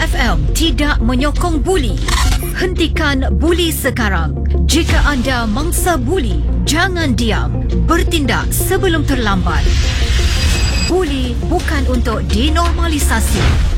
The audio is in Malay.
FM tidak menyokong buli. Hentikan buli sekarang. Jika anda mangsa buli, jangan diam. Bertindak sebelum terlambat. Buli bukan untuk dinormalisasi.